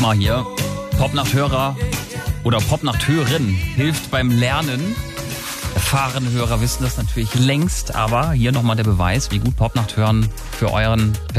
mal hier. Popnachthörer oder Popnachthörin hilft beim Lernen. Erfahrene Hörer wissen das natürlich längst, aber hier nochmal der Beweis, wie gut Popnachthören für euren